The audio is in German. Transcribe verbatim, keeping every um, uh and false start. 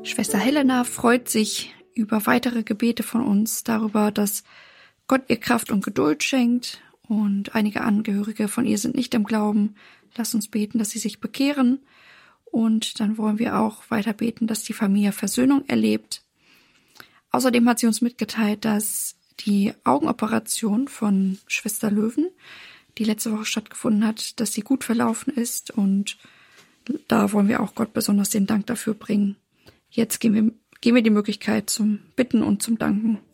Schwester Helena freut sich über weitere Gebete von uns, darüber, dass Gott ihr Kraft und Geduld schenkt, und einige Angehörige von ihr sind nicht im Glauben. Lass uns beten, dass sie sich bekehren, und dann wollen wir auch weiter beten, dass die Familie Versöhnung erlebt. Außerdem hat sie uns mitgeteilt, dass die Augenoperation von Schwester Löwen, die letzte Woche stattgefunden hat, dass sie gut verlaufen ist, und da wollen wir auch Gott besonders den Dank dafür bringen. Jetzt geben wir, geben wir die Möglichkeit zum Bitten und zum Danken.